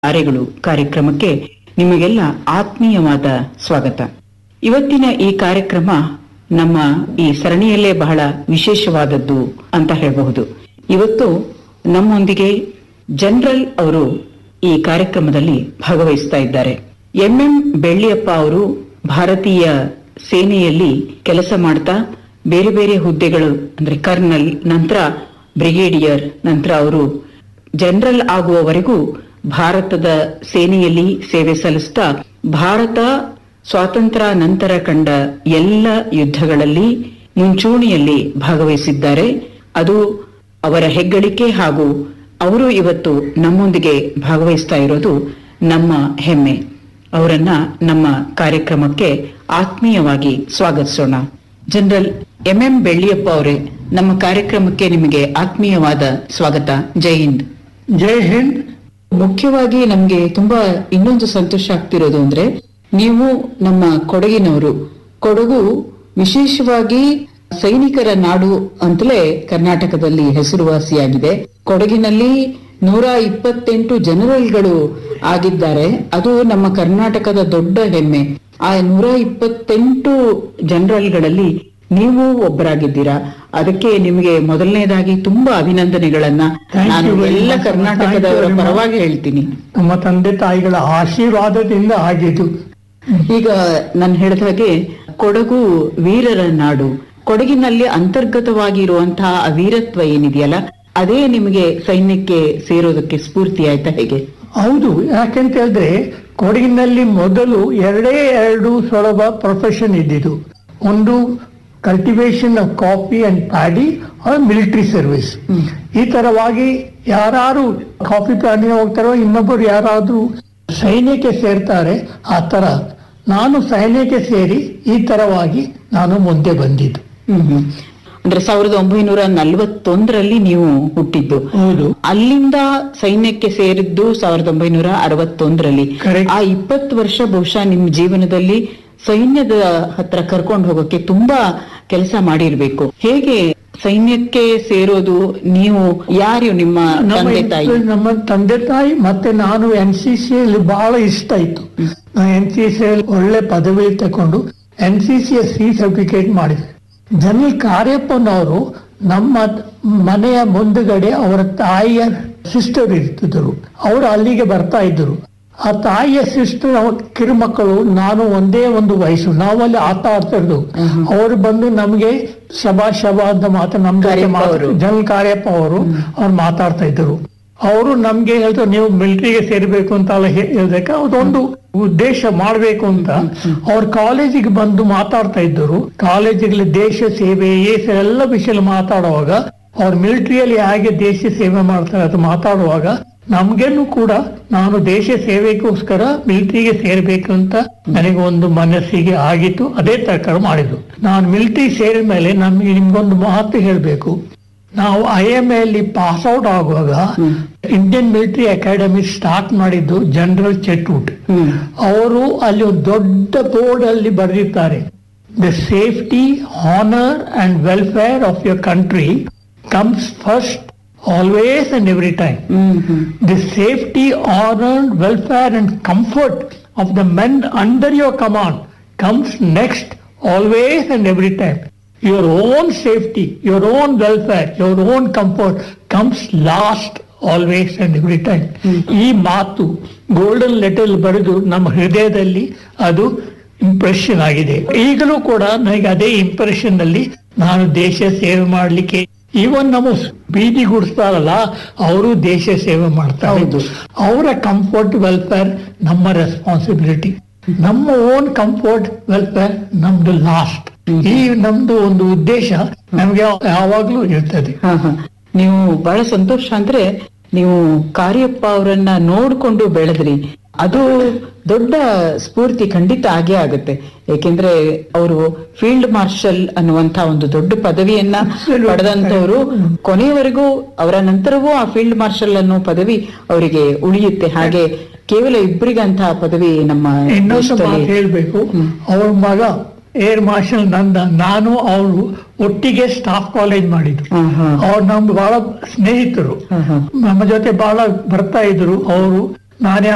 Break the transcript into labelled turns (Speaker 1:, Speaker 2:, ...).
Speaker 1: ಕಾರ್ಯಗಳು ಕಾರ್ಯಕ್ರಮಕ್ಕೆ ನಿಮಗೆಲ್ಲ ಆತ್ಮೀಯವಾದ ಸ್ವಾಗತ. ಇವತ್ತಿನ ಈ ಕಾರ್ಯಕ್ರಮ ನಮ್ಮ ಈ ಸರಣಿಯಲ್ಲೇ ಬಹಳ ವಿಶೇಷವಾದದ್ದು ಅಂತ ಹೇಳಬಹುದು. ಇವತ್ತು ನಮ್ಮೊಂದಿಗೆ ಜನರಲ್ ಅವರು ಈ ಕಾರ್ಯಕ್ರಮದಲ್ಲಿ ಭಾಗವಹಿಸ್ತಾ ಇದ್ದಾರೆ. ಎಂ ಬೆಳ್ಳಿಯಪ್ಪ ಅವರು ಭಾರತೀಯ ಸೇನೆಯಲ್ಲಿ ಕೆಲಸ ಮಾಡ್ತಾ ಬೇರೆ ಬೇರೆ ಹುದ್ದೆಗಳು ಅಂದ್ರೆ ಕರ್ನಲ್, ನಂತರ ಬ್ರಿಗೇಡಿಯರ್, ನಂತರ ಅವರು ಜನರಲ್ ಆಗುವವರೆಗೂ ಭಾರತದ ಸೇನೆಯಲ್ಲಿ ಸೇವೆ ಸಲ್ಲಿಸ್ತಾ ಭಾರತ ಸ್ವಾತಂತ್ರ್ಯ ನಂತರ ಕಂಡ ಎಲ್ಲ ಯುದ್ಧಗಳಲ್ಲಿ ಮುಂಚೂಣಿಯಲ್ಲಿ ಭಾಗವಹಿಸಿದ್ದಾರೆ. ಅದು ಅವರ ಹೆಗ್ಗಳಿಕೆ ಹಾಗೂ ಅವರು ಇವತ್ತು ನಮ್ಮೊಂದಿಗೆ ಭಾಗವಹಿಸ್ತಾ ಇರೋದು ನಮ್ಮ ಹೆಮ್ಮೆ. ಅವರನ್ನ ನಮ್ಮ ಕಾರ್ಯಕ್ರಮಕ್ಕೆ ಆತ್ಮೀಯವಾಗಿ ಸ್ವಾಗತಿಸೋಣ. ಜನರಲ್ ಎಂ ಬೆಳ್ಳಿಯಪ್ಪ ಅವರೇ, ನಮ್ಮ ಕಾರ್ಯಕ್ರಮಕ್ಕೆ ನಿಮಗೆ ಆತ್ಮೀಯವಾದ ಸ್ವಾಗತ. ಜೈ ಹಿಂದ್.
Speaker 2: ಜೈ ಹಿಂದ್.
Speaker 1: ಮುಖ್ಯವಾಗಿ ನಮ್ಗೆ ತುಂಬಾ ಇನ್ನೊಂದು ಸಂತೋಷ ಆಗ್ತಿರೋದು ಅಂದ್ರೆ ನೀವು ನಮ್ಮ ಕೊಡಗಿನವರು. ಕೊಡಗು ವಿಶೇಷವಾಗಿ ಸೈನಿಕರ ನಾಡು ಅಂತಲೇ ಕರ್ನಾಟಕದಲ್ಲಿ ಹೆಸರುವಾಸಿಯಾಗಿದೆ. ಕೊಡಗಿನಲ್ಲಿ 128 ಜನರಲ್ಗಳು ಆಗಿದ್ದಾರೆ. ಅದು ನಮ್ಮ ಕರ್ನಾಟಕದ ದೊಡ್ಡ ಹೆಮ್ಮೆ. ಆ 128 ಜನರಲ್ಗಳಲ್ಲಿ ನೀವು ಒಬ್ಬರಾಗಿದ್ದೀರಾ. ಅದಕ್ಕೆ ನಿಮಗೆ ಮೊದಲನೇದಾಗಿ ತುಂಬಾ ಅಭಿನಂದನೆಗಳನ್ನ ನಾನು ಎಲ್ಲ ಕರ್ನಾಟಕದವರ ಪರವಾಗಿ ಹೇಳ್ತೀನಿ.
Speaker 2: ನಮ್ಮ ತಂದೆ ತಾಯಿಗಳ ಆಶೀರ್ವಾದದಿಂದ ಆಗಿದ್ದು.
Speaker 1: ಈಗ ನಾನು ಹೇಳಿದ ಹಾಗೆ ಕೊಡಗು ವೀರರ ನಾಡು. ಕೊಡಗಿನಲ್ಲಿ ಅಂತರ್ಗತವಾಗಿರುವಂತಹ ವೀರತ್ವ ಏನಿದೆಯಲ್ಲ, ಅದೇ ನಿಮಗೆ ಸೈನ್ಯಕ್ಕೆ ಸೇರೋದಕ್ಕೆ ಸ್ಫೂರ್ತಿ ಆಯ್ತಾ ಹೇಗೆ?
Speaker 2: ಹೌದು, ಯಾಕೆಂತ ಹೇಳಿದ್ರೆ ಕೊಡಗಿನಲ್ಲಿ ಮೊದಲು ಎರಡು ಸೊರಬ ಪ್ರೊಫೆಷನ್ ಇದ್ದಿದ್ದು. ಒಂದು cultivation of coffee and paddy R military service. ಈ ತರವಾಗಿ ಯಾರು ಕಾಫಿ ಪ್ಲಾಂಟ್ಗೆ ಹೋಗ್ತಾರೋ, ಇನ್ನೊಬ್ಬರು ಯಾರಾದ್ರೂ ಸೈನ್ಯಕ್ಕೆ ಸೇರ್ತಾರೆ. ಆ ತರ ನಾನು ಸೈನ್ಯಕ್ಕೆ ಸೇರಿ ಈ ತರವಾಗಿ ನಾನು ಮುಂದೆ ಬಂದಿದ್ದು.
Speaker 1: ಅಂದ್ರೆ 1941ರಲ್ಲಿ ನೀವು ಹುಟ್ಟಿದ್ದು.
Speaker 2: ಹೌದು.
Speaker 1: ಅಲ್ಲಿಂದ ಸೈನ್ಯಕ್ಕೆ ಸೇರಿದ್ದು 1961ರಲ್ಲಿ.
Speaker 2: Correct.
Speaker 1: ಆ 20 ವರ್ಷ ಬಹುಶಃ ನಿಮ್ಮ ಜೀವನದಲ್ಲಿ ಸೈನ್ಯದ ಹತ್ರ ಕರ್ಕೊಂಡು ಹೋಗೋಕೆ ತುಂಬಾ ಕೆಲಸ ಮಾಡಿರ್ಬೇಕು. ಹೇಗೆ ಸೈನ್ಯಕ್ಕೆ ಸೇರೋದು? ನೀವು ಯಾರು? ನಿಮ್ಮ ತಂದೆ ತಾಯಿ?
Speaker 2: ನಮ್ಮ ತಂದೆ ತಾಯಿ ಮತ್ತೆ ನಾನು NCC ಅಲ್ಲಿ ಬಹಳ ಇಷ್ಟ ಇತ್ತು. NCC ಅಲ್ಲಿ ಒಳ್ಳೆ ಪದವಿ ತಕೊಂಡು NCC ಸಿ ಸರ್ಟಿಫಿಕೇಟ್ ಮಾಡಿದೆ. ಜನರಲ್ ಕಾರ್ಯಪ್ಪನವರು ನಮ್ಮ ಮನೆಯ ಮುಂದುಗಡೆ ಅವರ ತಾಯಿಯ ಸಿಸ್ಟರ್ ಇರ್ತಿದ್ರು. ಅವರು ಅಲ್ಲಿಗೆ ಬರ್ತಾ ಇದ್ರು. ಆ ತಾಯಿಯ ಸಿಸ್ಟರ್ ಕಿರುಮಕ್ಕಳು, ನಾನು ಒಂದೇ ಒಂದು ವಯಸ್ಸು, ನಾವಲ್ಲಿ ಆಟ ಆಡ್ತಾ ಇದ್ದು. ಅವರು ಬಂದು ನಮ್ಗೆ ಶಬಾ ಅಂತ ಜನರಲ್ ಕಾರ್ಯಪ್ಪ ಅವರು ಮಾತಾಡ್ತಾ ಇದ್ರು. ಅವರು ನಮ್ಗೆ ಹೇಳ್ತಾರೆ, ನೀವು ಮಿಲಿಟರಿಗೆ ಸೇರ್ಬೇಕು ಅಂತ ಎಲ್ಲ ಹೇಳ್ದಕ್ಕೆ ಅದೊಂದು ಉದ್ದೇಶ ಮಾಡ್ಬೇಕು ಅಂತ ಅವ್ರ ಕಾಲೇಜಿಗೆ ಬಂದು ಮಾತಾಡ್ತಾ ಇದ್ದರು. ಕಾಲೇಜಿಗೆ ದೇಶ ಸೇವೆ ಎಲ್ಲ ವಿಷಯ ಮಾತಾಡುವಾಗ, ಅವ್ರ ಮಿಲಿಟರಿಯಲ್ಲಿ ಹೇಗೆ ದೇಶ ಸೇವೆ ಮಾಡ್ತಾರೆ ಅದು ಮಾತಾಡುವಾಗ ನಮ್ಗೇನು ಕೂಡ ನಾನು ದೇಶ ಸೇವೆಗೋಸ್ಕರ ಮಿಲಿಟರಿಗೆ ಸೇರ್ಬೇಕು ಅಂತ ನನಗೆ ಒಂದು ಮನಸ್ಸಿಗೆ ಆಗಿತ್ತು. ಅದೇ ಪ್ರಕಾರ ಮಾಡಿದ್ರು. ನಾನು ಮಿಲಿಟರಿ ಸೇರಿದ ಮೇಲೆ ನಿಮ್ಗೊಂದು ಮಾತು ಹೇಳ್ಬೇಕು. ನಾವು IMA ಅಲ್ಲಿ ಪಾಸ್ ಔಟ್ ಆಗುವಾಗ ಇಂಡಿಯನ್ ಮಿಲಿಟರಿ ಅಕಾಡೆಮಿ ಸ್ಟಾರ್ಟ್ ಮಾಡಿದ್ದು ಜನರಲ್ ಚೆಟ್ವುಡ್. ಅವರು ಅಲ್ಲಿ ಒಂದು ದೊಡ್ಡ ಬೋರ್ಡ್ ಅಲ್ಲಿ ಬರೆದಿದ್ದಾರೆ, the safety, honour and welfare of your country comes first, always and every time. The safety, honor, welfare and comfort of the men under your command comes next, always and every time. Your own safety, your own welfare, your own comfort comes last, always and every time. ಈ ಮಾತು golden letter ಬರೆದು ನಮ್ಮ ಹೃದಯದಲ್ಲಿ ಅದು impression ಆಗಿದೆ. ಈಗಲೂ ಕೂಡ ನನಗೆ ಅದೇ ಇಂಪ್ರೆಷನ್ ನಲ್ಲಿ ನಾನು ದೇಶ ಸೇವೆ ಮಾಡ್ಲಿಕ್ಕೆ, ಈವನ್ ನಮ್ಮ ಬೀದಿ ಗುಡಿಸ್ತಾರಲ್ಲ ಅವರು ದೇಶ ಸೇವೆ ಮಾಡ್ತಾ ಇದ್ದು. ಅವರ ಕಂಫರ್ಟ್ ವೆಲ್ಫೇರ್ ನಮ್ಮ ರೆಸ್ಪಾನ್ಸಿಬಿಲಿಟಿ. ನಮ್ಮ ಓನ್ ಕಂಫರ್ಟ್ ವೆಲ್ಫೇರ್ ನಮ್ದು ಲಾಸ್ಟ್. ಈ ನಮ್ದು ಒಂದು ಉದ್ದೇಶ ನಮ್ಗೆ ಯಾವಾಗ್ಲೂ ಇರ್ತದೆ.
Speaker 1: ನೀವು ಬಹಳ ಸಂತೋಷ. ಅಂದ್ರೆ ನೀವು ಕಾರ್ಯಪ್ಪ ಅವರನ್ನ ನೋಡ್ಕೊಂಡು ಬೆಳೆದ್ರಿ. ಅದು ದೊಡ್ಡ ಸ್ಫೂರ್ತಿ ಖಂಡಿತ ಆಗೇ ಆಗುತ್ತೆ. ಏಕೆಂದ್ರೆ ಅವರು ಫೀಲ್ಡ್ ಮಾರ್ಷಲ್ ಅನ್ನುವಂತ ಒಂದು ದೊಡ್ಡ ಪದವಿಯನ್ನ ಪಡೆದಂತವರು. ಕೊನೆಯವರೆಗೂ ಅವರ ನಂತರವೂ ಆ ಫೀಲ್ಡ್ ಮಾರ್ಷಲ್ ಅನ್ನೋ ಪದವಿ ಅವರಿಗೆ ಉಳಿಯುತ್ತೆ. ಹಾಗೆ ಕೇವಲ ಇಬ್ಬರಿಗಂತಹ ಪದವಿ ನಮ್ಮ
Speaker 2: ಹೇಳ್ಬೇಕು. ಅವ್ರ ಮಗ ಏರ್ ಮಾರ್ಷಲ್ ನಾನು ಅವರು ಒಟ್ಟಿಗೆ ಸ್ಟಾಫ್ ಕಾಲೇಜ್ ಮಾಡಿದ್ರು. ಅವ್ರು ನಮ್ದು ಬಹಳ ಸ್ನೇಹಿತರು, ನಮ್ಮ ಜೊತೆ ಬಹಳ ಬರ್ತಾ ಇದ್ರು. ಅವರು ನಾನೇ